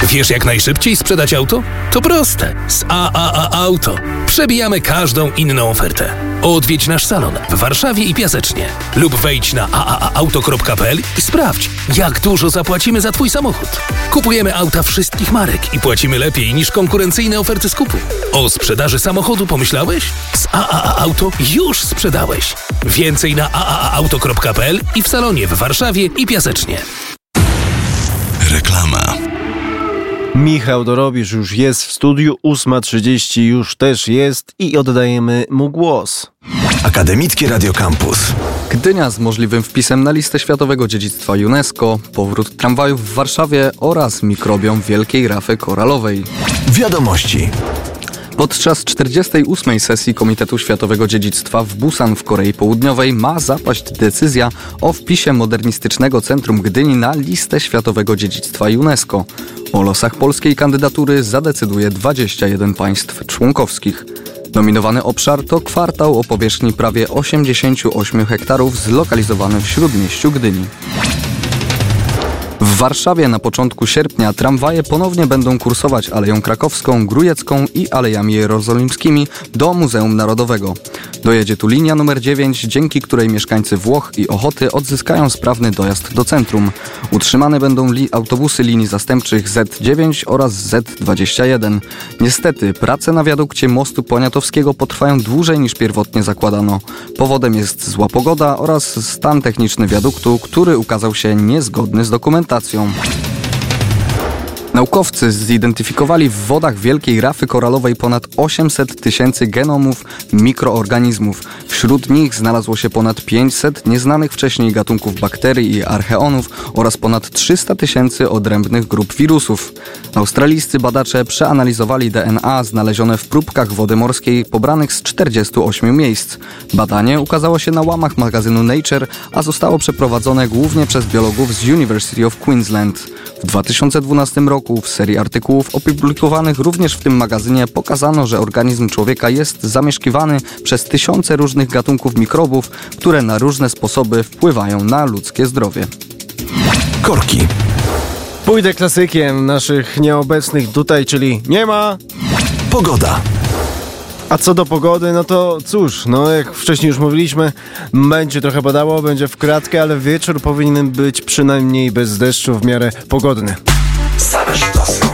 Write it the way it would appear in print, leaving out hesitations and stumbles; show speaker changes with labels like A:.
A: Wiesz, jak najszybciej sprzedać auto? To proste. Z AAA Auto. Przebijamy każdą inną ofertę. Odwiedź nasz salon w Warszawie i Piasecznie. Lub wejdź na aaauto.pl i sprawdź, jak dużo zapłacimy za Twój samochód. Kupujemy auta wszystkich marek i płacimy lepiej niż konkurencyjne oferty skupu. O sprzedaży samochodu pomyślałeś? Z AAA Auto już sprzedałeś. Więcej na aaauto.pl i w salonie w Warszawie i Piasecznie.
B: Reklama.
C: Michał Dorobisz już jest w studiu, 8:30 już też jest i oddajemy mu głos.
B: Akademickie Radio Campus.
D: Gdynia z możliwym wpisem na listę Światowego Dziedzictwa UNESCO, powrót tramwajów w Warszawie oraz mikrobiom Wielkiej Rafy Koralowej.
B: Wiadomości.
D: Podczas 48. sesji Komitetu Światowego Dziedzictwa w Busan w Korei Południowej ma zapaść decyzja o wpisie modernistycznego centrum Gdyni na listę Światowego Dziedzictwa UNESCO. O losach polskiej kandydatury zadecyduje 21 państw członkowskich. Nominowany obszar to kwartał o powierzchni prawie 88 hektarów zlokalizowany w śródmieściu Gdyni. W Warszawie na początku sierpnia tramwaje ponownie będą kursować Aleją Krakowską, Grójecką i Alejami Jerozolimskimi do Muzeum Narodowego. Dojedzie tu linia numer 9, dzięki której mieszkańcy Włoch i Ochoty odzyskają sprawny dojazd do centrum. Utrzymane będą autobusy linii zastępczych Z9 oraz Z21. Niestety, prace na wiadukcie mostu poniatowskiego potrwają dłużej niż pierwotnie zakładano. Powodem jest zła pogoda oraz stan techniczny wiaduktu, który ukazał się niezgodny z dokumentacją. Naukowcy zidentyfikowali w wodach Wielkiej Rafy Koralowej ponad 800 tysięcy genomów mikroorganizmów. Wśród nich znalazło się ponad 500 nieznanych wcześniej gatunków bakterii i archeonów oraz ponad 300 tysięcy odrębnych grup wirusów. Australijscy badacze przeanalizowali DNA znalezione w próbkach wody morskiej pobranych z 48 miejsc. Badanie ukazało się na łamach magazynu Nature, a zostało przeprowadzone głównie przez biologów z University of Queensland. W 2012 roku w serii artykułów opublikowanych również w tym magazynie pokazano, że organizm człowieka jest zamieszkiwany przez tysiące różnych gatunków mikrobów, które na różne sposoby wpływają na ludzkie zdrowie.
B: Korki.
C: Pójdę klasykiem naszych nieobecnych tutaj, czyli nie ma.
B: Pogoda.
C: A co do pogody, no to cóż, jak wcześniej już mówiliśmy, będzie trochę padało, będzie w kratkę, ale wieczór powinien być przynajmniej bez deszczu w miarę pogodny.
B: Same sztosy.